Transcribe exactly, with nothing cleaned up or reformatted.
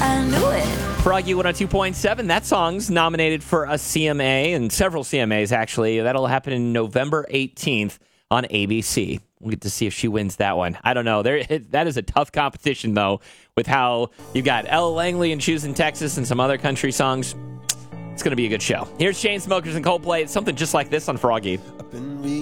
I knew it. Froggy one oh two point seven. That song's nominated for a C M A and several C M As, actually. That'll happen in November eighteenth on A B C. We'll get to see if she wins that one. I don't know. There, it, that is a tough competition, though, with how you've got Ella Langley and Choosing Texas and some other country songs. It's going to be a good show. Here's Chainsmokers and Coldplay. It's something just like this on Froggy. Up in